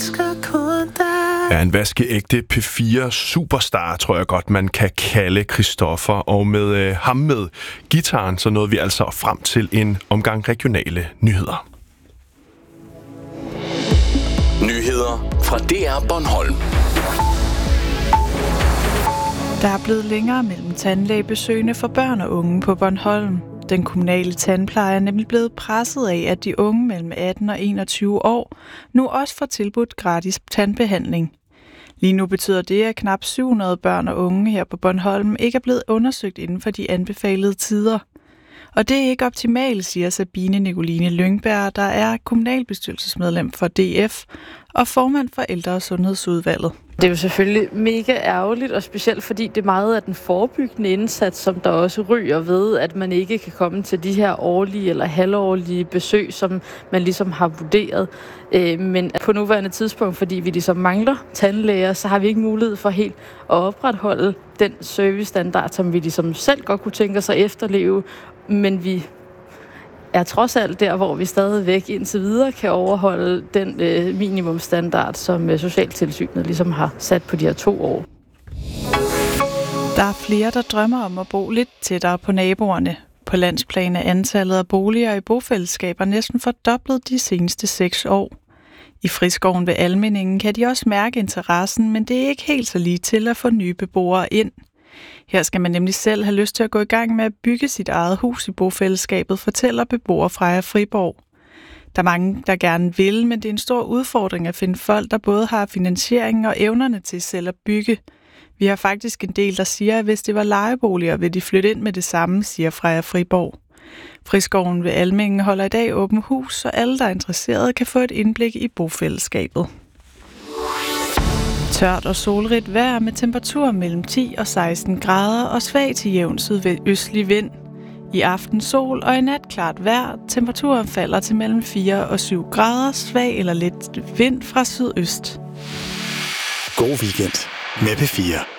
Ja, en vaskeægte P4 superstar, tror jeg godt, man kan kalde Christoffer. Og med ham med gitaren, så nåede vi altså frem til en omgang regionale nyheder. Nyheder fra DR Bornholm. Der er blevet længere mellem tandlægebesøgende for børn og unge på Bornholm. Den kommunale tandpleje er nemlig blevet presset af, at de unge mellem 18 og 21 år nu også får tilbudt gratis tandbehandling. Lige nu betyder det, at knap 700 børn og unge her på Bornholm ikke er blevet undersøgt inden for de anbefalede tider. Og det er ikke optimalt, siger Sabine Nicoline Lyngberg, der er kommunalbestyrelsesmedlem for DF og formand for Ældre- og Sundhedsudvalget. Det er jo selvfølgelig mega ærgerligt, og specielt fordi det er meget af den forebyggende indsats, som der også ryger ved, at man ikke kan komme til de her årlige eller halvårlige besøg, som man ligesom har vurderet. Men på nuværende tidspunkt, fordi vi ligesom mangler tandlæger, så har vi ikke mulighed for helt at opretholde den servicestandard, som vi ligesom selv godt kunne tænke os at efterleve, men vi er trods alt der, hvor vi stadigvæk indtil videre kan overholde den minimumstandard, som Socialtilsynet ligesom har sat på de her 2 år. Der er flere, der drømmer om at bo lidt tættere på naboerne. På landsplan er antallet af boliger i bofællesskaber næsten fordoblet de seneste 6 år. I Friskoven ved Almindingen kan de også mærke interessen, men det er ikke helt så lige til at få nye beboere ind. Her skal man nemlig selv have lyst til at gå i gang med at bygge sit eget hus i bofællesskabet, fortæller beboer Freja Friborg. Der er mange, der gerne vil, men det er en stor udfordring at finde folk, der både har finansieringen og evnerne til selv at bygge. Vi har faktisk en del, der siger, at hvis det var lejeboliger, vil de flytte ind med det samme, siger Freja Friborg. Friskoven ved Almindingen holder i dag åbent hus, så alle, der er interesserede, kan få et indblik i bofællesskabet. Tørt og solrigt vejr med temperaturer mellem 10 og 16 grader og svag til jævn sydøstlig vind. I aften sol og i nat klart vejr. Temperaturen falder til mellem 4 og 7 grader, svag eller lidt vind fra sydøst. God weekend med P4.